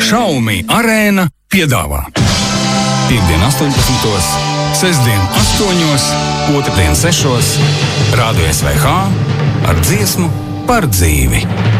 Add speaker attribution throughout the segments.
Speaker 1: Xiaomi Arēna piedāvā Piektdien 18, sestdien 8, otrdien 6, Rādio SVH ar dziesmu par dzīvi.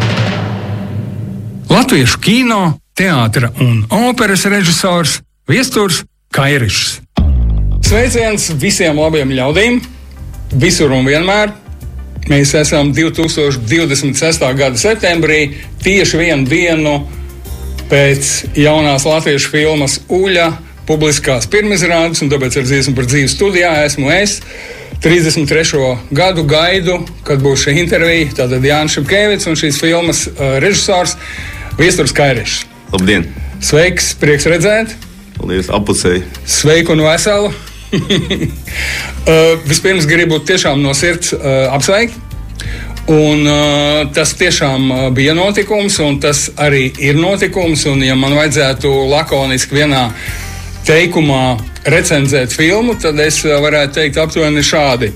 Speaker 1: Latviešu kino, teātra un operas režisors Viesturs Kairišs. Sveiciens visiem labiem ļaudīm, visur un vienmēr. Mēs esam 2026. gada septembrī, tieši vienu dienu pēc jaunās latviešu filmas Uļa publiskās pirmizrādes, un tāpēc ar dziesmu par dzīvi studijā esmu es. 33. gadu gaidu, kad būs šī intervija, tātad Jānis Šepkēvits un šīs filmas režisors Viesturs Kairišs.
Speaker 2: Labdien!
Speaker 3: Sveiks, prieks redzēt!
Speaker 2: Paldies, apusēji!
Speaker 3: Sveiku un veselu! Vispirms gribu tiešām no sirds apsveikt. Un tas tiešām bija notikums, un tas arī ir notikums. Un, ja man vajadzētu lakoniski vienā teikumā recenzēt filmu, tad es varētu teikt aptuveni šādi.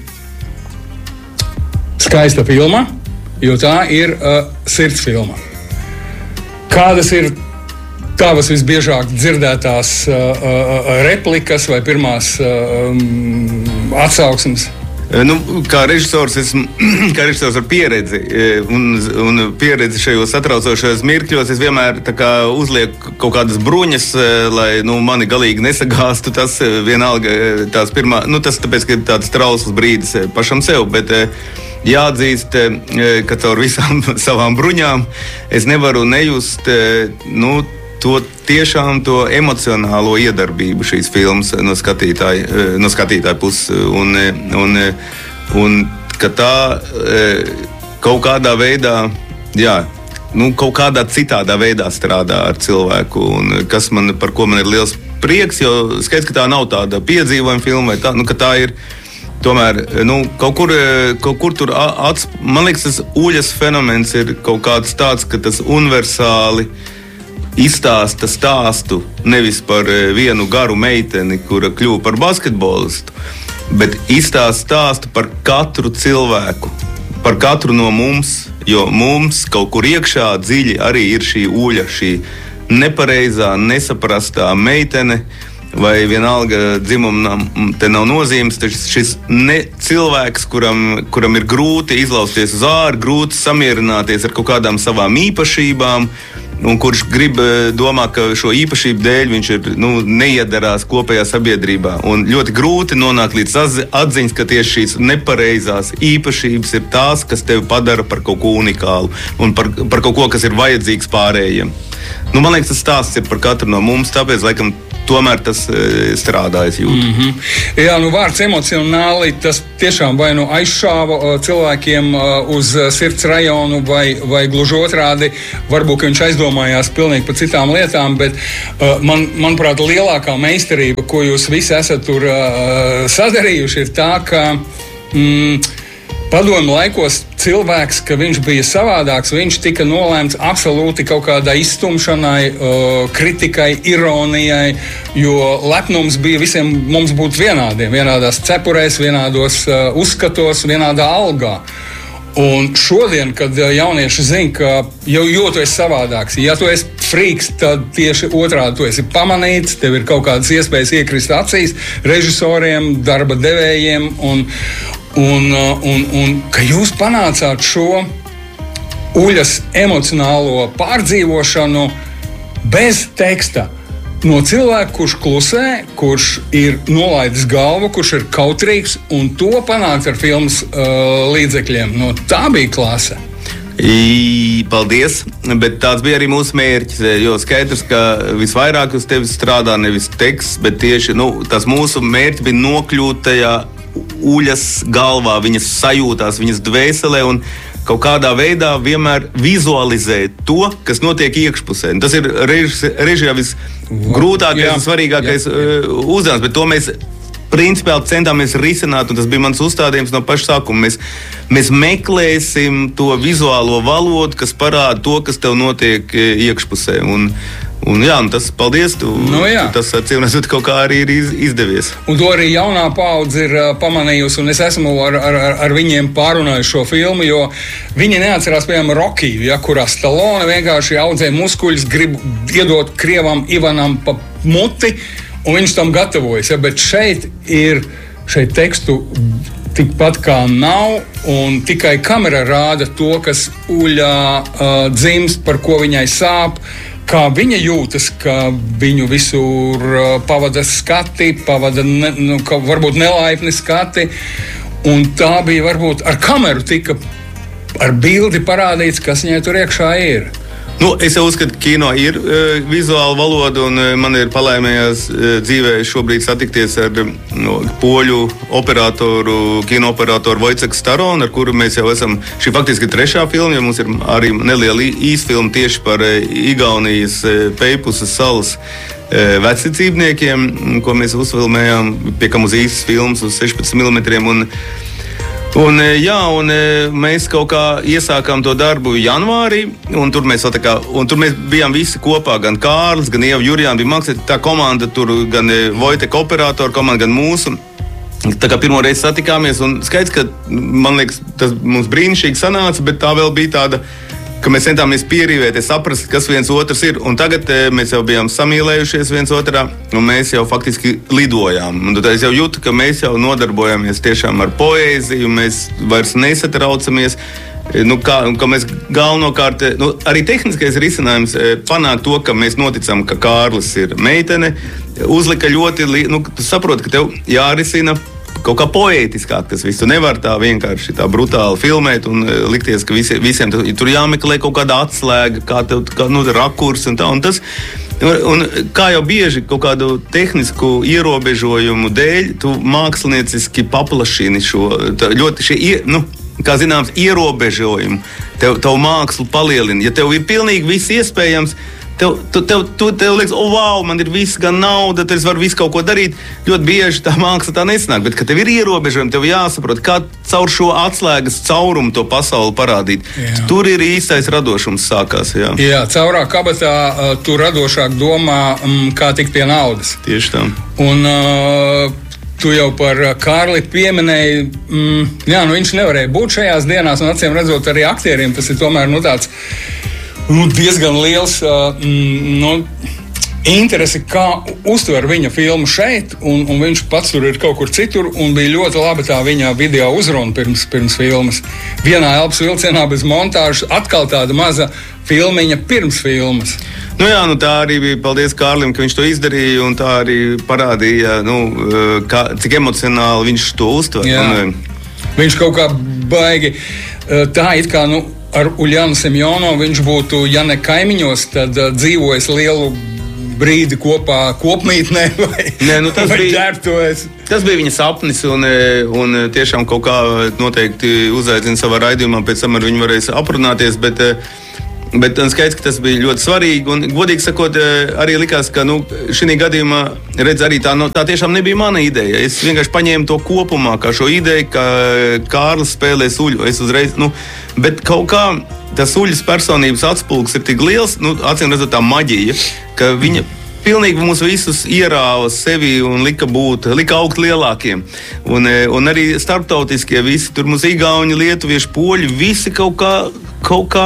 Speaker 3: Skaista filma, jo tā ir sirds filma. Kādas ir tavas visbiežāk dzirdētās replikas vai pirmās atsauksmes?
Speaker 2: Kā režisors ar pieredzi un pieredzi šajos satraucošajos mirkļos, es vienmēr uzlieku kaut kādas bruņas, lai mani galīgi nesagāstu. Tas vienalga tās pirmā, tas tāpēc, ka ir tāds trausls brīdis pašam sev, bet jāatzīst, ka caur visām savām bruņām es nevaru nejust, tiešām to emocionālo iedarbību šīs filmas no skatītāja puses. Un ka tā kaut kādā veidā, kaut kādā citādā veidā strādā ar cilvēku. Un par ko man ir liels prieks, jo skaidrs, ka tā nav tāda piedzīvojuma filma, ka tā ir tomēr, kaut kur tur man liekas, tas Uļas fenomens ir kaut kāds tāds, ka tas universāli izstāsta stāstu nevis par vienu garu meiteni, kura kļuva par basketbolistu, bet izstāsta stāstu par katru cilvēku, par katru no mums, jo mums kaut kur iekšā dziļi arī ir šī Uļa, šī nepareizā, nesaprastā meitene, vai vienalga dzimumam te nav nozīmes, taču šis cilvēks, kuram ir grūti izlausties uz āru, grūti samierināties ar kaut kādām savām īpašībām, un kurš grib domāt, ka šo īpašību dēļ viņš ir, neiedarās kopējā sabiedrībā. Un ļoti grūti nonākt līdz atziņas, ka tieši šīs nepareizās īpašības ir tās, kas tevi padara par kaut ko unikālu un par kaut ko, kas ir vajadzīgs pārējiem. Man liekas, tas stāsts ir par katru no mums, tāpēc, laikam, tomēr tas strādā, es jūtu.
Speaker 3: Jā, vārds emocionāli, tas tiešām vai aizšāva cilvēkiem uz sirds rajonu, vai gluži otrādi, varbūt viņš aizdomājās pilnīgi par citām lietām, bet manuprāt, lielākā meistarība, ko jūs visi esat tur sadarījuši, ir tā, ka padomju laikos cilvēks, ka viņš bija savādāks, viņš tika nolēmts absolūti kaut kādai izstumšanai, kritikai, ironijai, jo lepnums bija visiem mums būt vienādiem, vienādās cepurēs, vienādos uzskatos, vienādā algā. Un šodien, kad jaunieši zina, ka jo tu esi savādāks, ja tu esi frīks, tad tieši otrādi tu esi pamanīts, tev ir kaut kādas iespējas iekrist acīs režisoriem, darba devējiem, un ka jūs panācāt šo Uļas emocionālo pārdzīvošanu bez teksta. No cilvēka, kurš klusē, kurš ir nolaidis galvu, kurš ir kautrīgs, un to panākt ar filmas līdzekļiem. Tā bija klase.
Speaker 2: Paldies, bet tāds bija arī mūsu mērķis, jo skaidrs, ka visvairāk uz tevi strādā nevis teksts, bet tieši tas mūsu mērķis bija nokļūt tajā Uļas galvā, viņas sajūtās, viņas dvēselē un kaut kādā veidā vienmēr vizualizēt to, kas notiek iekšpusē. Tas ir režijā visgrūtākais un svarīgākais uzdevums, bet to mēs principiāli centāmies risināt, un tas bija mans uzstādījums no paša sākuma. Mēs meklēsim to vizuālo valodu, kas parāda to, kas tev notiek iekšpusē. Un Un jā, tas paldies, tas cīnās kaut kā arī ir izdevies.
Speaker 3: Un to arī jaunā paudze ir pamanījusi, un es esmu ar viņiem pārunājis šo filmu, jo viņi neatcerās, piemēram, Rokiju, kurā Stallone vienkārši audzēja muskuļus, grib iedot Krievam Ivanam pa muti, un viņš tam gatavojas. Bet šeit tekstu tikpat kā nav, un tikai kamera rāda to, kas Uļā dzimst, par ko viņai sāp, kā viņa jūtas, ka viņu visur pavada skati, varbūt nelaipni skati. Un tā bija varbūt ar kameru tika ar bildi parādīts, kas viņai tur iekšā ir.
Speaker 2: Es jau uzskatu, ka kino ir vizuāla valoda, un man ir palaimējās dzīvē šobrīd satikties ar poļu kino operatoru Vojceku Staronu, ar kuru mēs jau esam. Šī faktiski ir 3. filma, jo mums ir arī neliela īsfilma tieši par Igaunijas Peipusas salas vecicībniekiem, ko mēs uzfilmējām, piekam uz īstas filmas uz 16 mm. Un mēs kaut kā iesākām to darbu janvārī, un tur mēs bijām visi kopā, gan Kārlis, gan Ieva Jurjāna bija mākslinieci, tā komanda tur, gan Vojteka operatora komanda, gan mūsu. Tā kā pirmo reizi satikāmies, un skaidrs, ka, man liekas, tas mums brīnišķīgi sanāca, bet tā vēl bija tāda, ka mēs centāmies pierīvēties, saprast, kas viens otrs ir, un tagad mēs jau bijām samīlējušies viens otrā, un mēs jau faktiski lidojām. Un tad es jau jūtu, ka mēs jau nodarbojamies tiešām ar poēziju, mēs vairs nesatraucamies, ka mēs galvenokārt, arī tehniskais risinājums panāk to, ka mēs noticam, ka Kārlis ir meitene, uzlika ļoti, tu saproti, ka tev jārisina kaut kā poētiskāk tas viss. Tu nevar tā vienkārši tā brutāli filmēt un likties, ka visiem tur jāmeklē kaut kāda atslēga, rakurs un tā. Un tas, un kā jau bieži kaut kādu tehnisku ierobežojumu dēļ, tu mākslinieciski paplašini kā zināms, ierobežojumu. Tev mākslu palielina. Ja tev ir pilnīgi viss iespējams, Tev liekas, wow, man ir viss, gan nauda, tad es varu visu kaut ko darīt. Ļoti bieži tā māksla tā nesanāk, bet, kad tev ir ierobežojumi, tev jāsaprot, kā caur šo atslēgas caurumu to pasauli parādīt. Jā. Tur ir īstais radošums sākās.
Speaker 3: Jā, caurā kabatā tu radošāk domā, kā tikt pie naudas.
Speaker 2: Tieši tā.
Speaker 3: Un tu jau par Kārli pieminēji, viņš nevarēja būt šajās dienās, un acīm redzot arī aktieriem, tas ir tomēr tāds diezgan liels interesi, kā uztver viņa filmu šeit, un viņš pats tur ir kaut kur citur, un bija ļoti laba tā viņa video uzruna pirms filmas. Vienā elpas vilcienā bez montāžas, atkal tāda maza filmiņa pirms filmas.
Speaker 2: Tā arī bija, paldies Kārlim, ka viņš to izdarīja, un tā arī parādīja, cik emocionāli viņš to uztver.
Speaker 3: Viņš kaut kā baigi, tā it kā, ar Uljānu Semjonovu viņš būtu, ja ne kaimiņos, tad dzīvojis lielu brīdi kopā kopmītnē vai ģērbtuvēs.
Speaker 2: Tas bija viņa sapnis, un tiešām kaut kā noteikti uzaicina savā raidījumā, pēc tam ar viņu varēs aprunāties, bet skaidrs, ka tas bija ļoti svarīgi, un godīgi sakot, arī likās, ka šī gadījumā, redz, arī tā tiešām nebija mana ideja. Es vienkārši paņēmu to kopumā, kā šo ideju, ka Kārlis spēlē Uļu. Es uzreiz, bet kaut kā tas Uļas personības atspulgs ir tik liels, acīm redzot tā maģija, ka viņa pilnīgi mūs visus ierāva sevi un lika augt lielākiem. Un arī starptautiskie visi, tur mums igauņi, lietuvieši, poļi, visi kaut kā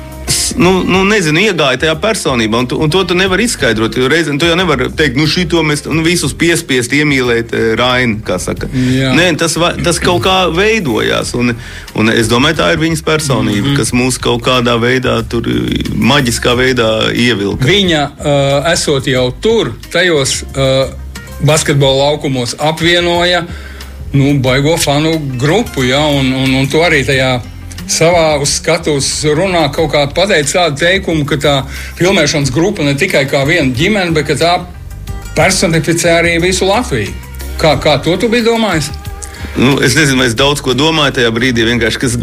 Speaker 2: nezinu, iegāja tajā personībā, un to tu nevari izskaidrot, jo reizēm tu jau nevari teikt, šito mēs visus piespiest iemīlēt Rainu, kā saka. Nē, tas kaut kā veidojās, un es domāju, tā ir viņas personība, kas mūs kaut kādā veidā, tur maģiskā veidā ievilka.
Speaker 3: Viņa, esot jau tur, tajos basketbola laukumos apvienoja, baigo fanu grupu, un to arī tajā savā uz skatuves runā kaut kā pateica tādu teikumu, ka tā filmēšanas grupa ne tikai kā viena ģimene, bet ka tā personificē arī visu Latviju. Kā to tu biji domājis?
Speaker 2: Es nezinu, vai es daudz ko domāju tajā brīdī, vienkārši, kas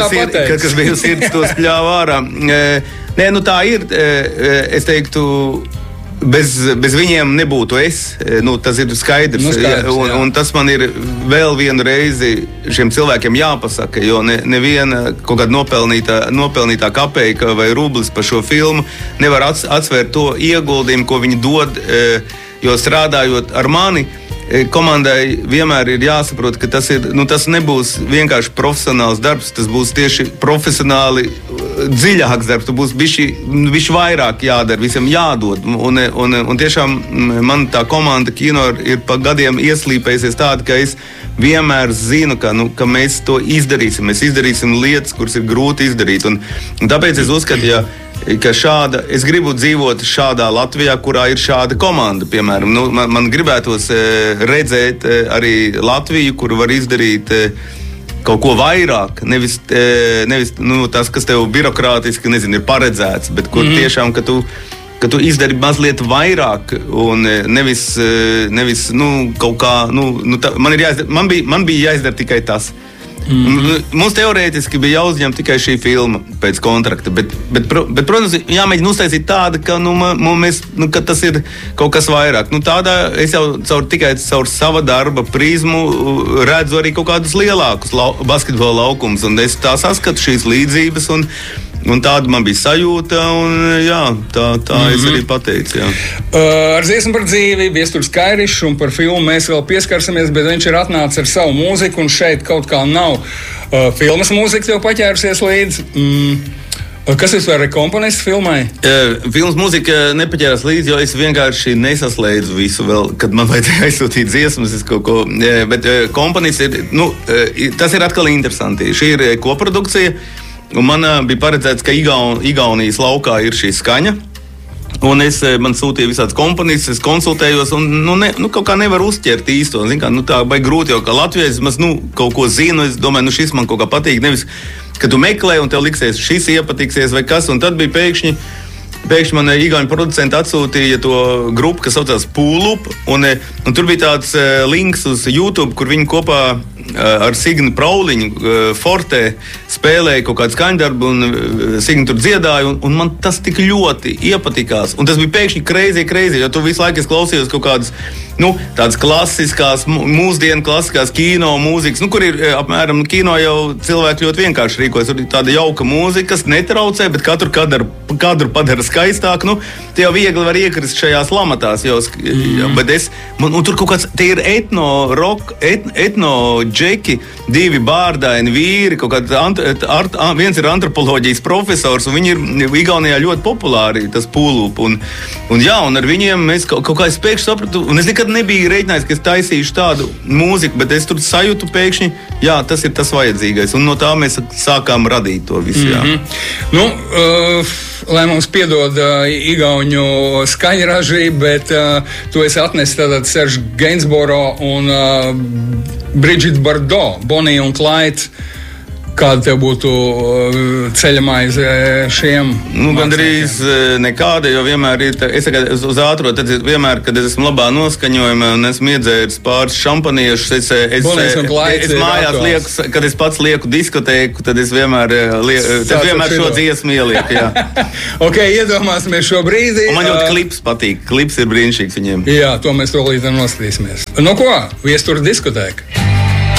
Speaker 2: bija sirds, to spļāva ārā. Tā ir, es teiktu, bez viņiem nebūtu es. Tas ir skaidrs. Un tas man ir vēl vienu reizi šiem cilvēkiem jāpasaka, jo neviena kaut kāda nopelnītā kapeika vai rublis par šo filmu nevar atsvērt to ieguldījumu, ko viņi dod, jo strādājot ar mani, komandai vienmēr ir jāsaprot, ka tas nebūs vienkārši profesionāls darbs, tas būs tieši profesionāli dziļāks darbs, tas būs bišķi vairāk jādara, visam jādod. Un tiešām man tā komanda kino ir pa gadiem ieslīpējusies tāda, ka es vienmēr zinu, ka mēs to izdarīsim. Mēs izdarīsim lietas, kuras ir grūti izdarīt. Un tāpēc es uzskatu, ka es gribu dzīvot šādā Latvijā, kurā ir šāda komanda, piemēram. Man gribētos redzēt arī Latviju, kur var izdarīt kaut ko vairāk, nevis tas, kas tev birokrātiski, ir paredzēts, bet kur tiešām, ka tu izdari mazliet vairāk un nevis kaut kā, man bija jāizdara tikai tas. Mums teorētiski bija jāuzņem tikai šī filma pēc kontrakta, bet protams, jāmēģina uztaisīt tāda, ka tas ir kaut kas vairāk. Tādā es jau tikai caur sava darba prizmu redzu arī kaut kādus lielākus basketbola laukumus, un es tā saskatu šīs līdzības, un tāda man bija sajūta, un tā es arī pateicu. Jā.
Speaker 3: Ar dziesmu par dzīvi, Viesturs Kairišs, un par filmu mēs vēl pieskarsimies, bet viņš ir atnācis ar savu mūziku, un šeit kaut kā nav filmas mūzika tev paķērusies līdzi. Kas vispār ir komponists filmai?
Speaker 2: Filmas mūzika nepaķērās līdzi, jo es vienkārši nesaslēdzu visu vēl, kad man vajadzēja aizsūtīt dziesmas, bet komponists ir, tas ir atkal interesanti. Šī ir koprodukcija. Un man bija paredzēts, ka Igaunijas laukā ir šī skaņa. Un man sūtīja visāds komponistus, es konsultējos, un kaut kā nevar uzķert īsto. Tā baigi grūti, jo kā Latvijas kaut ko zinu, es domāju, šis man kaut kā patīk. Nevis, ka tu meklē un tev liksies, šis iepatiksies vai kas. Un tad bija pēkšņi man igauņu producenti atsūtīja to grupu, kas saucās Pūlup. Un tur bija tāds links uz YouTube, kur viņi kopā ar Signu Prauliņu fortē spēlēja kaut kādu skaņdarbu, un Signa tur dziedāja, un man tas tik ļoti iepatikās. Un tas bija pēkšņi crazy, jo tu visu laiku klausījos kaut kādas, tādas klasiskās, mūsdienu klasiskās kino mūzikas, kur ir apmēram kino jau cilvēki ļoti vienkārši rīkojas. Tur ir tāda jauka mūzika, kas netraucē, bet katru kadru padara skaistāk. Tie jau viegli var iekrist šajās lamatās, bet tur kaut kāds, tie ir etno džeki, divi bārdaini vīri, viens ir antropoloģijas profesors, un viņi ir Igaunijā ļoti populāri, tas Pūlup. Un ar viņiem mēs kaut kā pēkšņi sapratu, un es nekad nebiju reiķinājis, ka es taisīšu tādu mūziku, bet es tur sajūtu pēkšņi, tas ir tas vajadzīgais, un no tā mēs sākām radīt to visu.
Speaker 3: Lai mums piedod igauņu skaņraži, bet tu esi atnesis tātad Serge Gainsborough un Brigitte Bardot, Bonnie un Clyde. Kāda tev būtu ceļamaize šiem?
Speaker 2: Gandrīz nekāda, jo vienmēr ir, es uz ātro, tad vienmēr, kad es esmu labā noskaņojumā un esmu iedzēris pāris šampaniešus, es mājās lieku, kad es pats lieku diskotēku, tad es vienmēr šo dziesmu ielieku, jā.
Speaker 3: Ok, iedomāsimies šo brīdi.
Speaker 2: Un man ļoti klips patīk, klips ir brīnišķīgs viņiem.
Speaker 3: Jā, to mēs to līdz noskatīsimies. Ko? Viestura diskotēka.